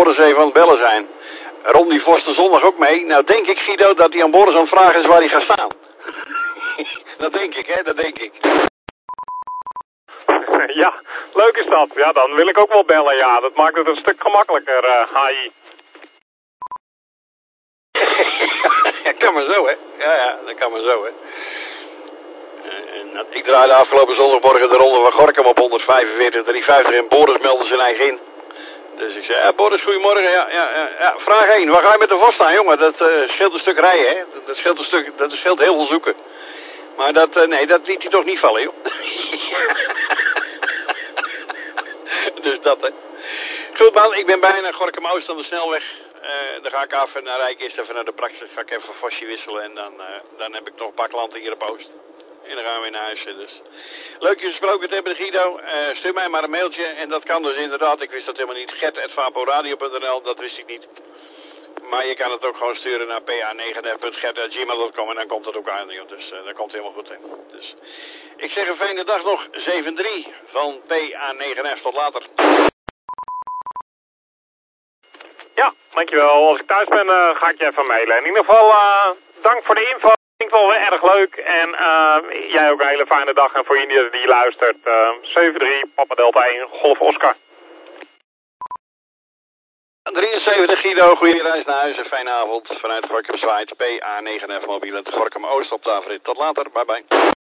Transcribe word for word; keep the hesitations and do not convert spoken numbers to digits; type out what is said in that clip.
Boorenzee van het bellen zijn. Ron die Forster zondag ook mee. Nou denk ik, Guido, dat hij aan Boris aan het vragen is waar hij gaat staan. Dat denk ik, hè, dat denk ik. Ja, leuk is dat. Ja, dan wil ik ook wel bellen, ja. Dat maakt het een stuk gemakkelijker, uh, H I. Dat kan maar zo, hè. Ja, ja, dat kan maar zo, hè. En, ik draaide afgelopen zondagmorgen de ronde van Gorinchem op honderdvijfenveertig, drieënvijftig en Boris meldde zijn eigen in. Dus ik zei, ja, Boris, goedemorgen. Ja, ja, ja, ja. Vraag één, waar ga je met de vos staan, jongen? Dat uh, scheelt een stuk rijden, hè. Dat, dat, scheelt een stuk, dat scheelt heel veel zoeken. Maar dat, uh, nee, dat liet hij toch niet vallen, joh. Dus dat, hè. Goed, man, ik ben bijna Gorinchem Oost aan de snelweg. Uh, dan ga ik af en dan rijd ik eerst even naar de praxis. Ga ik even een vosje wisselen en dan, uh, dan heb ik nog een paar klanten hier op Oost. En dan gaan we weer naar huis. Dus. Leuk je gesproken te hebben, Guido. Uh, stuur mij maar een mailtje. En dat kan dus inderdaad, ik wist dat helemaal niet. gert at vaporadio punt n l, dat wist ik niet. Maar je kan het ook gewoon sturen naar p a negen f punt gert at gmail punt com en dan komt het ook aan. Dus uh, dat komt helemaal goed in. Dus ik zeg een fijne dag nog. zeven drie van P A negen F. Tot later. Ja, dankjewel. Als ik thuis ben, uh, ga ik je even mailen. In ieder geval, uh, dank voor de info. Klinkt wel weer erg leuk. En uh, jij ook een hele fijne dag. En voor iedereen die luistert, uh, zeven drie, Papa Delta één, Golf Oscar. drieënzeventig Guido, goede reis naar huis en fijne avond. Vanuit Gorinchem Zwaait, P A negen F mobiel, het Gorinchem Oost op de afrit. Tot later, bye bye.